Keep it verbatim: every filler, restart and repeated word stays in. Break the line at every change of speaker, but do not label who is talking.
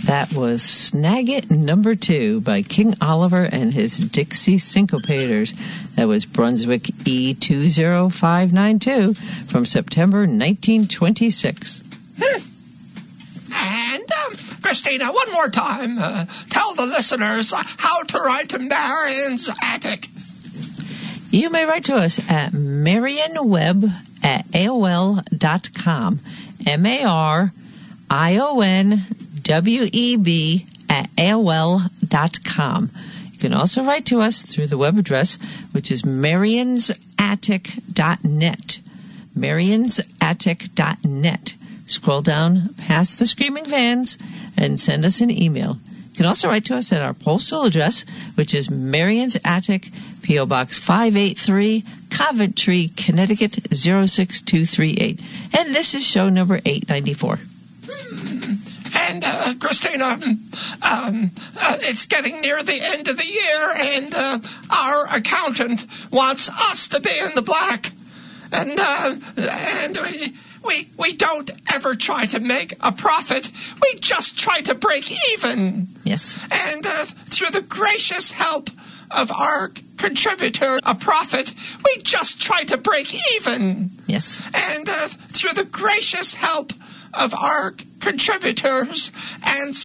That was Snag It Number Two by King Oliver and his Dixie Syncopators. That was Brunswick E two zero five nine two from September nineteen twenty-six.
And, um, Christina, one more time, uh, tell the listeners how to write to Marion's Attic.
You may write to us at marionweb at A O L dot com. M A R I O N W E B at A O L dot com. You can also write to us through the web address, which is marions attic dot net. marions attic dot net. Scroll down past the Screaming Fans and send us an email. You can also write to us at our postal address, which is Marion's Attic, P O. Box five eighty-three, Coventry, Connecticut zero six two three eight. And this is show number eight ninety-four.
And, uh, Christina, um, uh, it's getting near the end of the year, and uh, our accountant wants us to be in the black. And, uh, and we, we, we don't ever try to make a profit. We just try to break even.
Yes.
And uh, through the gracious help of our contributor, a profit, we just try to break even.
Yes.
And uh, through the gracious help of our contributors and